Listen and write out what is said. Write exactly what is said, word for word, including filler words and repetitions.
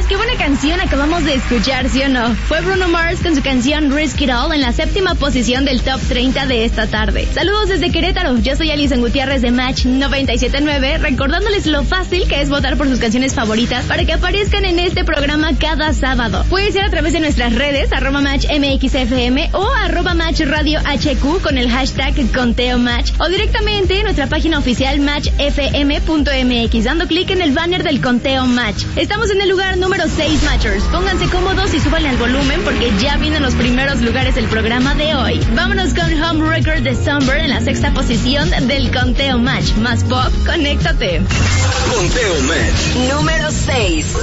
Matchers, qué buena canción acabamos de escuchar, ¿sí o no? Fue Bruno Mars con su canción Risk It All en la séptima posición del Top treinta de esta tarde. Saludos desde Querétaro, yo soy Alison Gutiérrez de Match noventa y siete punto nueve, recordándoles lo fácil que es votar por sus canciones favoritas para que aparezcan en este programa cada sábado. Puede ser a través de nuestras redes, arroba Match M X F M o arroba Match Radio H Q con el hashtag Conteo Match, o directamente en nuestra página oficial match f m punto m x, dando clic en el banner del Conteo Match. Estamos en el lugar número seis, Matchers. Pónganse cómodos y súbanle al volumen porque ya vienen los primeros lugares del programa de hoy. Vámonos con Home Record de Somber en la sexta posición del Conteo Match. Más pop, conéctate. Conteo Match número seis.